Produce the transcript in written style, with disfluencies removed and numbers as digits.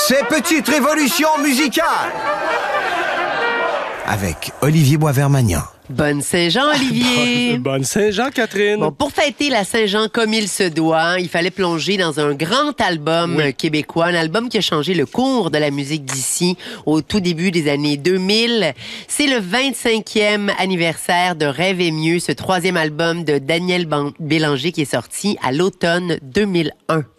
Ces petites révolutions musicales avec Olivier Boisvert-Magnan. Bonne Saint-Jean, Olivier! Bonne Saint-Jean, Catherine! Bon, pour fêter la Saint-Jean comme il se doit, il fallait plonger dans un grand album québécois, un album qui a changé le cours de la musique d'ici au tout début des années 2000. C'est le 25e anniversaire de Rêve et mieux, ce troisième album de Daniel Bélanger qui est sorti à l'automne 2001.